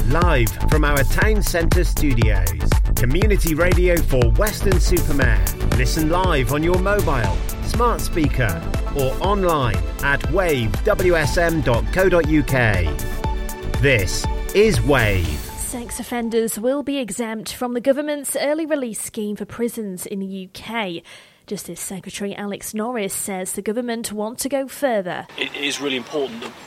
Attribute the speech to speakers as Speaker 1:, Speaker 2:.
Speaker 1: Live from our town centre studios. Community radio for Weston-super-Mare. Listen live on your mobile, smart speaker or online at wavewsm.co.uk. This is Wave.
Speaker 2: Sex offenders will be exempt from the government's early release scheme for prisons in the UK. Justice Secretary Alex Norris says the government want to go further.
Speaker 3: It is really important that